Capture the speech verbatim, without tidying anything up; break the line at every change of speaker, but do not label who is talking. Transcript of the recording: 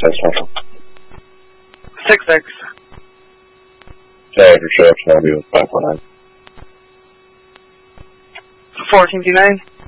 six Central.
Six six.
Yeah, after sheriff's I'll be with five four nine.
Fourteen two nine.